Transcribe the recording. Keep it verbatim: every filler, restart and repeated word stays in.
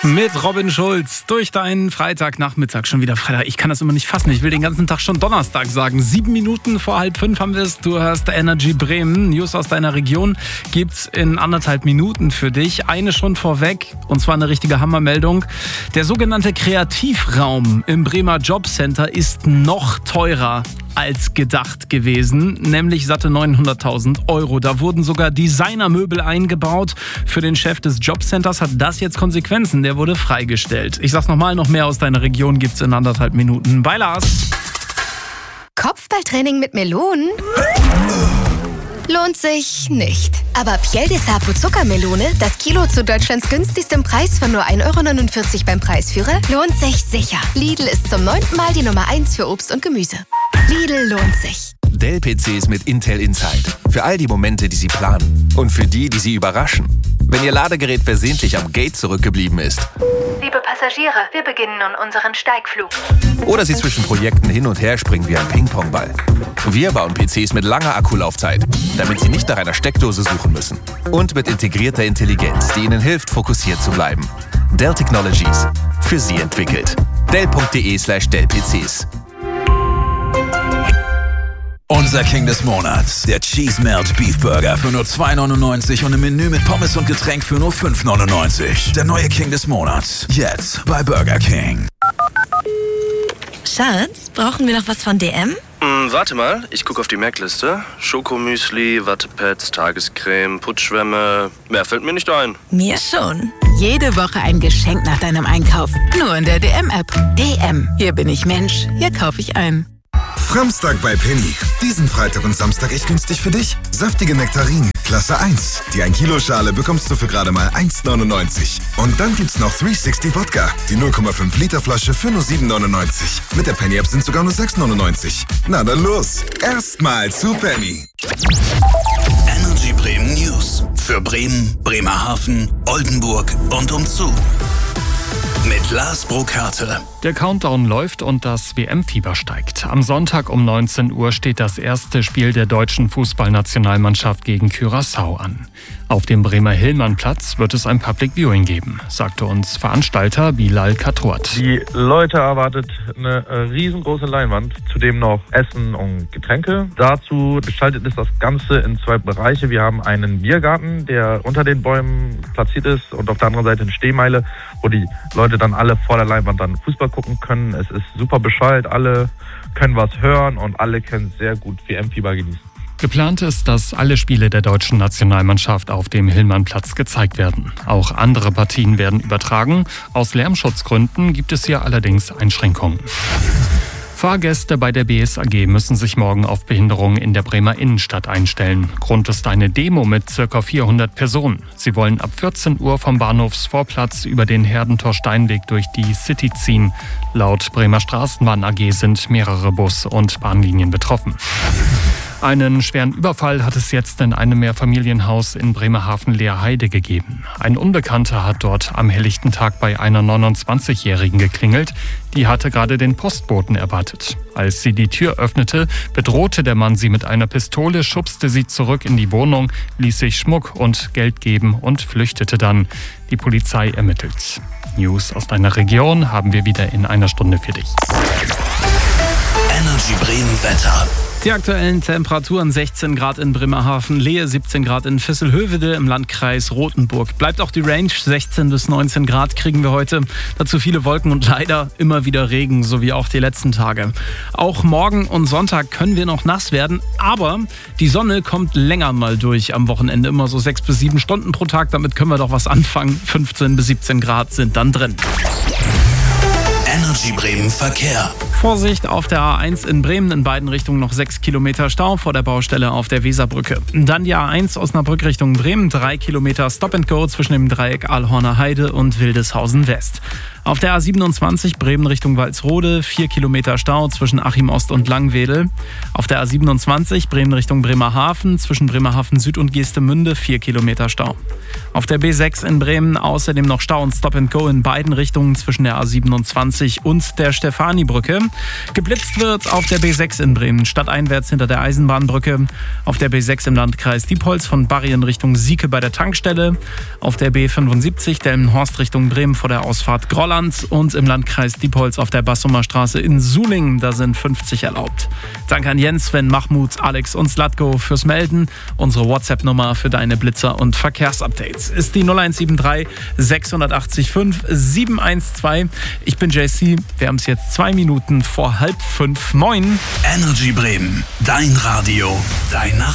Mit Robin Schulz durch deinen Freitagnachmittag. Schon wieder Freitag. Ich kann das immer nicht fassen. Ich will den ganzen Tag schon Donnerstag sagen. Sieben Minuten vor halb fünf haben wir es. Du hörst Energy Bremen. News aus deiner Region gibt's in anderthalb Minuten für dich. Eine schon vorweg, und zwar eine richtige Hammermeldung. Der sogenannte Kreativraum im Bremer Jobcenter ist noch teurer als gedacht gewesen, nämlich satte neunhunderttausend Euro. Da wurden sogar Designermöbel eingebaut. Für den Chef des Jobcenters hat das jetzt Konsequenzen. Der wurde freigestellt. Ich sag's nochmal, noch mehr aus deiner Region gibt's in anderthalb Minuten. Bei Lars. Kopfballtraining mit Melonen? Lohnt sich nicht. Aber Piel de Sapo Zuckermelone, das Kilo zu Deutschlands günstigstem Preis von nur ein Euro neunundvierzig beim Preisführer, lohnt sich sicher. Lidl ist zum neunten Mal die Nummer eins für Obst und Gemüse. Lidl lohnt sich. Dell-P Cs mit Intel Inside. Für all die Momente, die Sie planen. Und für die, die Sie überraschen. Wenn Ihr Ladegerät versehentlich am Gate zurückgeblieben ist. Liebe Passagiere, wir beginnen nun unseren Steigflug. Oder Sie zwischen Projekten hin und her springen wie ein Ping-Pong-Ball. Wir bauen P Cs mit langer Akkulaufzeit, damit Sie nicht nach einer Steckdose suchen müssen. Und mit integrierter Intelligenz, die Ihnen hilft, fokussiert zu bleiben. Dell Technologies. Für Sie entwickelt. Dell.de slash Dell-PCs. Unser King des Monats, der Cheese Melt Beef Burger für nur zwei neunundneunzig und im Menü mit Pommes und Getränk für nur fünf neunundneunzig. Der neue King des Monats, jetzt bei Burger King. Schatz, brauchen wir noch was von D M? Mm, warte mal, ich gucke auf die Merkliste. Schokomüsli, Wattepads, Tagescreme, Putzschwämme. Mehr fällt mir nicht ein. Mir schon. Jede Woche ein Geschenk nach deinem Einkauf. Nur in der D M-App. D M. Hier bin ich Mensch. Hier kaufe ich ein. Framstag bei Penny. Diesen Freitag und Samstag echt günstig für dich. Saftige Nektarinen, Klasse eins. Die ein Kilo Schale bekommst du für gerade mal eins neunundneunzig. Und dann gibt's noch dreihundertsechzig Wodka. Die null Komma fünf Liter Flasche für nur sieben neunundneunzig. Mit der Penny-App sind sogar nur sechs neunundneunzig. Na dann los. Erstmal zu Penny. Energy Bremen News. Für Bremen, Bremerhaven, Oldenburg und umzu. Mit Lars Brokarte. Der Countdown läuft und das W M-Fieber steigt. Am Sonntag um neunzehn Uhr steht das erste Spiel der deutschen Fußballnationalmannschaft gegen Curaçao an. Auf dem Bremer Hillmannplatz wird es ein Public Viewing geben, sagte uns Veranstalter Bilal Katort. Die Leute erwartet eine riesengroße Leinwand, zudem noch Essen und Getränke. Dazu gestaltet ist das Ganze in zwei Bereiche. Wir haben einen Biergarten, der unter den Bäumen platziert ist, und auf der anderen Seite eine Stehmeile, wo die Leute dann alle vor der Leinwand dann Fußball gucken können. Es ist super beschallt, alle können was hören und alle können sehr gut W M-Fieber genießen. Geplant ist, dass alle Spiele der deutschen Nationalmannschaft auf dem Hillmannplatz gezeigt werden. Auch andere Partien werden übertragen. Aus Lärmschutzgründen gibt es hier allerdings Einschränkungen. Fahrgäste bei der B S A G müssen sich morgen auf Behinderungen in der Bremer Innenstadt einstellen. Grund ist eine Demo mit ca. vierhundert Personen. Sie wollen ab vierzehn Uhr vom Bahnhofsvorplatz über den Herdentor-Steinweg durch die City ziehen. Laut Bremer Straßenbahn A G sind mehrere Bus- und Bahnlinien betroffen. Einen schweren Überfall hat es jetzt in einem Mehrfamilienhaus in Bremerhaven-Leerheide gegeben. Ein Unbekannter hat dort am helllichten Tag bei einer neunundzwanzigjährigen geklingelt. Die hatte gerade den Postboten erwartet. Als sie die Tür öffnete, bedrohte der Mann sie mit einer Pistole, schubste sie zurück in die Wohnung, ließ sich Schmuck und Geld geben und flüchtete dann. Die Polizei ermittelt. News aus deiner Region haben wir wieder in einer Stunde für dich. Energy Bremen Wetter. Die aktuellen Temperaturen: sechzehn Grad in Bremerhaven, Lehe siebzehn Grad in Visselhövede im Landkreis Rothenburg. Bleibt auch die Range, sechzehn bis neunzehn Grad kriegen wir heute. Dazu viele Wolken und leider immer wieder Regen, so wie auch die letzten Tage. Auch morgen und Sonntag können wir noch nass werden, aber die Sonne kommt länger mal durch am Wochenende. Immer so sechs bis sieben Stunden pro Tag, damit können wir doch was anfangen. fünfzehn bis siebzehn Grad sind dann drin. Energy Bremen Verkehr. Vorsicht auf der A eins in Bremen, in beiden Richtungen noch sechs Kilometer Stau vor der Baustelle auf der Weserbrücke. Dann die A eins Osnabrück Richtung Bremen, drei Kilometer Stop and Go zwischen dem Dreieck Aalhorner Heide und Wildeshausen West. Auf der A siebenundzwanzig Bremen Richtung Walsrode, vier Kilometer Stau zwischen Achim Ost und Langwedel. Auf der A siebenundzwanzig Bremen Richtung Bremerhaven, zwischen Bremerhaven Süd und Geestemünde, vier Kilometer Stau. Auf der B sechs in Bremen außerdem noch Stau und Stop and Go in beiden Richtungen zwischen der A siebenundzwanzig und der Stefanibrücke. Geblitzt wird auf der B sechs in Bremen, stadteinwärts hinter der Eisenbahnbrücke. Auf der B sechs im Landkreis Diepholz von Barry in Richtung Sieke bei der Tankstelle. Auf der B fünfundsiebzig Delmenhorst Richtung Bremen vor der Ausfahrt Grolland. Und im Landkreis Diepholz auf der Bassumer Straße in Sulingen, da sind fünfzig erlaubt. Danke an Jens, Sven, Mahmoud, Alex und Slatko fürs Melden. Unsere WhatsApp-Nummer für deine Blitzer- und Verkehrsupdates ist die null eins sieben drei sechs acht fünf sieben eins zwei. Ich bin J C. Wir haben es jetzt zwei Minuten vor halb fünf. Moin. Energy Bremen. Dein Radio. Dein Nachrichten.